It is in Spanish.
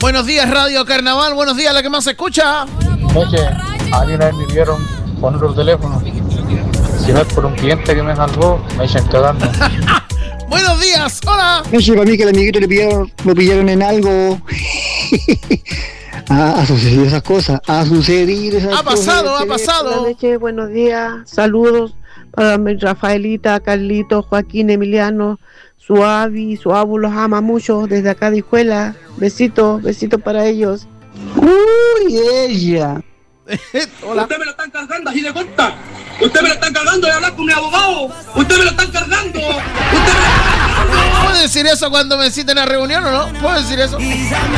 Buenos días, Radio Carnaval. Buenos días, la que más se escucha. Noche, a mí una vez me pidieron poner el teléfono. Si no es por un cliente que me salvó, me echan cagando. Buenos días, hola. No sé, para mí que el amiguito lo pillaron en algo. Ha sucedido esas cosas. Ha pasado. Buenas noches, buenos días, saludos para Rafaelita, Carlito, Joaquín, Emiliano, su avi, su abu los ama mucho desde acá de Hijuela. Besitos para ellos. Uy, ella. Hola. Usted me lo están cargando así de corta. Usted me lo están cargando de hablar con mi abogado. Usted me lo están cargando. ¿Puedo decir eso cuando me citen a reunión o no? ¿Puedo decir eso?